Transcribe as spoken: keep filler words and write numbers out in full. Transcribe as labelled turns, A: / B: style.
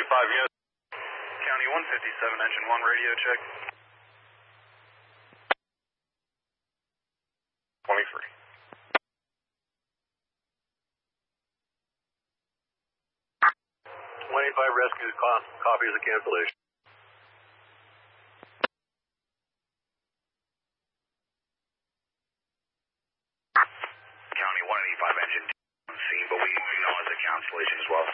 A: eighty-five units.
B: County one fifty-seven, engine one, radio check.
A: twenty-three.
C: one eighty-five rescue co- copies the cancellation.
B: County one eighty-five, engine two, scene, but we acknowledge the cancellation as well.